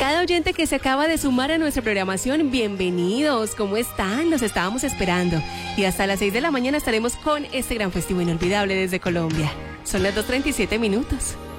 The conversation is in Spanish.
cada oyente que se acaba de sumar a nuestra programación, bienvenidos. ¿Cómo están? Los estábamos esperando. Y hasta las 6 de la mañana estaremos con este gran festivo inolvidable desde Colombia. Son las 2:37 minutos.